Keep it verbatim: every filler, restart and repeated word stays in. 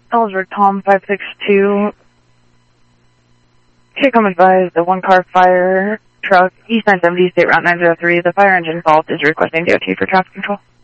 Ellsworth Tom five six two. Okay, come advise the one car fire truck, East nine seventy, State Route nine zero three. The fire engine fault is requesting D O T for traffic control.